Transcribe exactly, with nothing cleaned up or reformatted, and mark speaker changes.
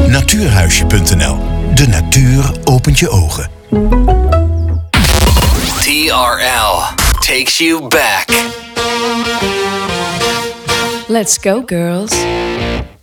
Speaker 1: Natuurhuisje punt n l. De natuur opent je ogen.
Speaker 2: T R L takes you back.
Speaker 3: Let's go, girls.